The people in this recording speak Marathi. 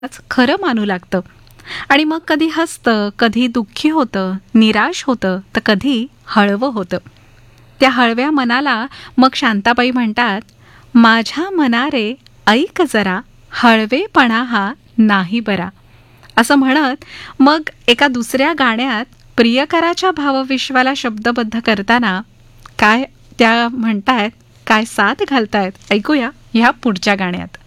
खरं मानू लागतं. आणि मग कधी हसतं, कधी दुःखी होतं, निराश होतं, तर कधी हळवं होतं. त्या हळव्या मनाला मग शांताबाई म्हणतात, माझ्या मना रे ऐक जरा, हळवेपणा हा नाही बरा. असं म्हणत मग एका दुसऱ्या गाण्यात प्रियकराच्या भावविश्वाला शब्दबद्ध करताना काय त्या म्हणतायत, काय साथ घालतायत, ऐकूया ह्या पुढच्या गाण्यात.